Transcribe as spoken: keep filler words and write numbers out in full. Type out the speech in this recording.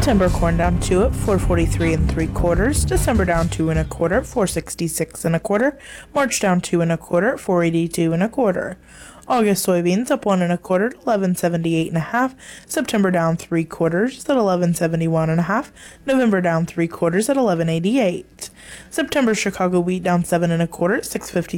September corn down two at four forty-three and three quarters. December down two and a quarter at four sixty-six and a quarter. March down two and a quarter at four eighty-two and a quarter. August soybeans up one and a quarter at eleven seventy-eight and a half. September down three quarters at eleven seventy-one and a half. November down three quarters at eleven eighty-eight. September Chicago wheat down seven and a quarter at six fifty.